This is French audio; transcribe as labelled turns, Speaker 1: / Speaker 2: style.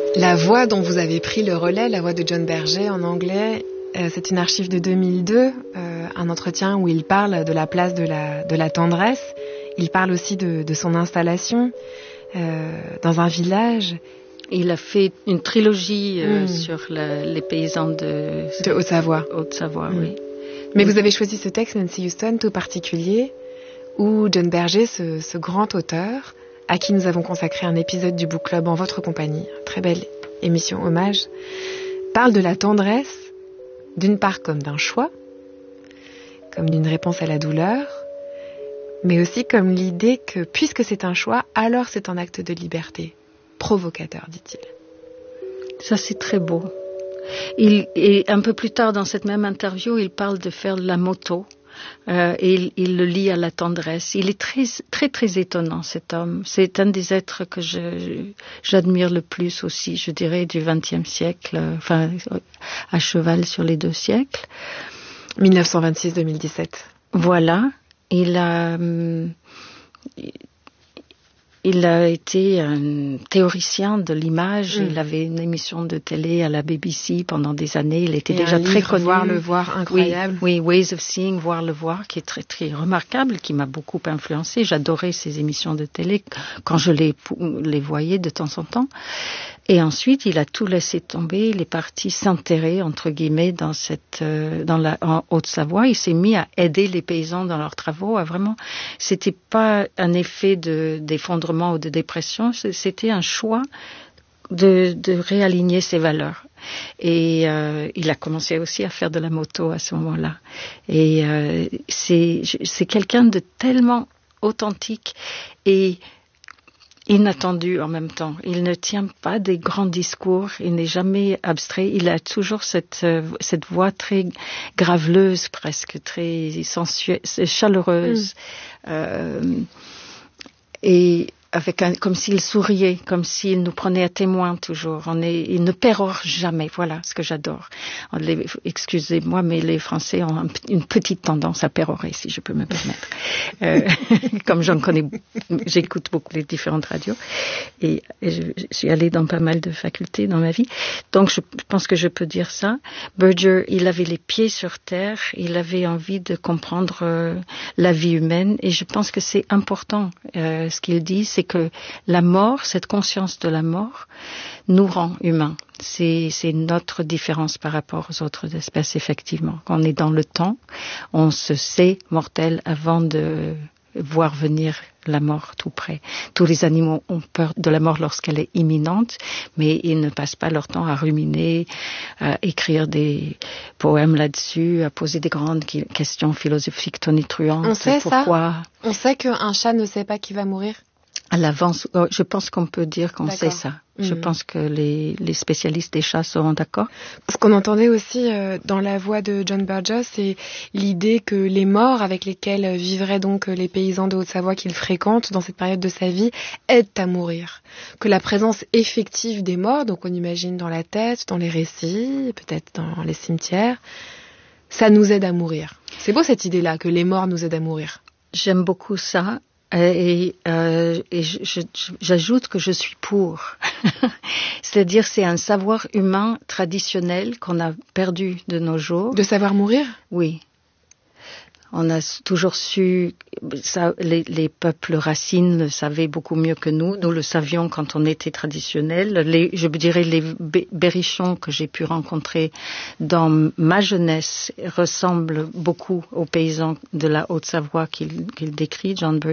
Speaker 1: La voix dont vous avez pris le relais, la voix de John Berger en anglais, c'est une archive de 2002, un entretien où il parle de la place de la tendresse. Il parle aussi de son installation dans un village.
Speaker 2: Il a fait une trilogie sur les paysans de
Speaker 1: Haute-Savoie.
Speaker 2: Haute-Savoie, oui.
Speaker 1: Mais vous avez choisi ce texte, Nancy Houston, tout particulier, où John Berger, ce grand auteur, à qui nous avons consacré un épisode du Book Club en votre compagnie, très belle émission hommage, parle de la tendresse, d'une part comme d'un choix, comme d'une réponse à la douleur, mais aussi comme l'idée que, puisque c'est un choix, alors c'est un acte de liberté. Provocateur, dit-il.
Speaker 2: Ça, c'est très beau. Et un peu plus tard dans cette même interview, il parle de faire de la moto. Et il le lie à la tendresse. Il est très, très, très étonnant, cet homme. C'est un des êtres que j'admire le plus aussi, je dirais, du XXe siècle, enfin, à cheval sur les 2 siècles.
Speaker 1: 1926-2017.
Speaker 2: Voilà. Il a été un théoricien de l'image. Il avait une émission de télé à la BBC pendant des années. Il était déjà très connu.
Speaker 1: Voir le voir, incroyable.
Speaker 2: Oui, Ways of Seeing, Voir le voir, qui est très, très remarquable, qui m'a beaucoup influencé. J'adorais ces émissions de télé quand je les voyais de temps en temps. Et ensuite, il a tout laissé tomber. Il est parti s'enterrer, entre guillemets, en Haute-Savoie. Il s'est mis à aider les paysans dans leurs travaux. C'était pas un effet d'effondrement ou de dépression. C'était un choix de réaligner ses valeurs. Et il a commencé aussi à faire de la moto à ce moment-là. Et c'est quelqu'un de tellement authentique et inattendu en même temps. Il ne tient pas des grands discours, il n'est jamais abstrait, il a toujours cette voix très graveleuse presque, très sensuelle, chaleureuse, et comme s'il souriait, comme s'il nous prenait à témoin toujours. Il ne pérore jamais. Voilà ce que j'adore. Excusez-moi, mais les Français ont une petite tendance à pérorer, si je peux me permettre. Comme j'écoute beaucoup les différentes radios et je suis allée dans pas mal de facultés dans ma vie. Donc, je pense que je peux dire ça. Berger, il avait les pieds sur terre. Il avait envie de comprendre la vie humaine et je pense que c'est important ce qu'il dit, c'est que la mort, cette conscience de la mort, nous rend humains. C'est notre différence par rapport aux autres espèces, effectivement. Quand on est dans le temps, on se sait mortel avant de voir venir la mort tout près. Tous les animaux ont peur de la mort lorsqu'elle est imminente, mais ils ne passent pas leur temps à ruminer, à écrire des poèmes là-dessus, à poser des grandes questions philosophiques tonitruantes.
Speaker 1: On sait
Speaker 2: pourquoi
Speaker 1: ça? On sait qu'un chat ne sait pas qui va mourir?
Speaker 2: À l'avance, je pense qu'on peut dire qu'on sait ça. Je pense que les spécialistes des chats seront d'accord.
Speaker 1: Ce qu'on entendait aussi dans la voix de John Berger, c'est l'idée que les morts avec lesquels vivraient donc les paysans de Haute-Savoie qu'il fréquente dans cette période de sa vie aident à mourir. Que la présence effective des morts, donc on imagine dans la tête, dans les récits, peut-être dans les cimetières, ça nous aide à mourir. C'est beau cette idée-là, que les morts nous aident à mourir.
Speaker 2: J'aime beaucoup ça. Et j'ajoute que je suis pour. C'est-à-dire, c'est un savoir humain traditionnel qu'on a perdu de nos jours.
Speaker 1: De savoir mourir? Oui.
Speaker 2: On a toujours su, ça, les peuples racines le savaient beaucoup mieux que nous. Nous le savions quand on était traditionnel. Je dirais les berrichons que j'ai pu rencontrer dans ma jeunesse ressemblent beaucoup aux paysans de la Haute-Savoie qu'il décrit, John Berger.